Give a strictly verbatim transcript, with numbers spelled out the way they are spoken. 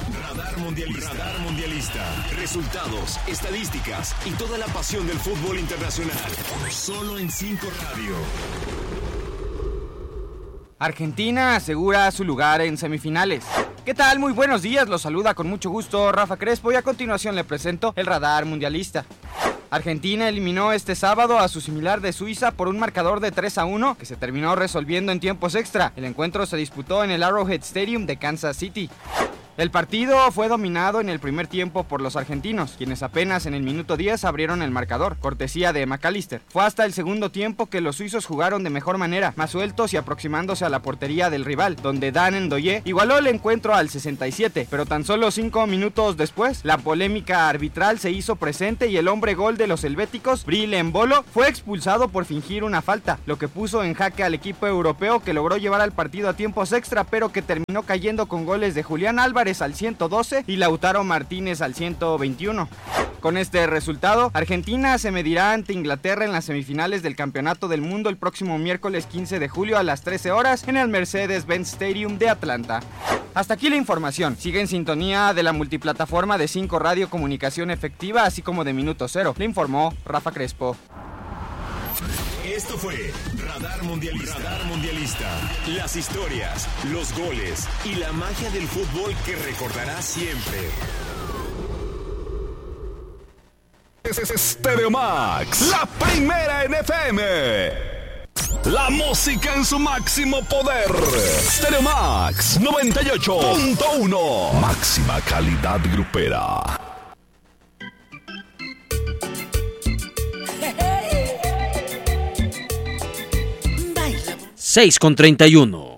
Radar Mundialista. Radar Mundialista. Resultados, estadísticas y toda la pasión del fútbol internacional. Solo en cinco Radio. Argentina asegura su lugar en semifinales. ¿Qué tal? Muy buenos días, los saluda con mucho gusto Rafa Crespo y a continuación le presento el Radar Mundialista. Argentina eliminó este sábado a su similar de Suiza por un marcador de tres a uno que se terminó resolviendo en tiempos extra. El encuentro se disputó en el Arrowhead Stadium de Kansas City. El partido fue dominado en el primer tiempo por los argentinos, quienes apenas en el minuto diez abrieron el marcador, cortesía de McAllister. Fue hasta el segundo tiempo que los suizos jugaron de mejor manera, más sueltos y aproximándose a la portería del rival, donde Dan Ndoye igualó el encuentro al sesenta y siete, pero tan solo cinco minutos después, la polémica arbitral se hizo presente y el hombre gol de los helvéticos, Bril Embolo, fue expulsado por fingir una falta, lo que puso en jaque al equipo europeo que logró llevar al partido a tiempos extra, pero que terminó cayendo con goles de Julián Álvarez al ciento doce y Lautaro Martínez al ciento veintiuno. Con este resultado, Argentina se medirá ante Inglaterra en las semifinales del Campeonato del Mundo el próximo miércoles quince de julio a las trece horas en el Mercedes-Benz Stadium de Atlanta. Hasta aquí la información. Sigue en sintonía de la multiplataforma de cinco Radio Comunicación Efectiva, así como de Minuto Cero. Le informó Rafa Crespo. Esto fue Radar Mundialista. Radar Mundialista. Las historias, los goles y la magia del fútbol que recordarás siempre. Stereo Max, la primera en F M. La música en su máximo poder. Stereo Max noventa y ocho punto uno. Máxima calidad grupera. seis con treinta y uno.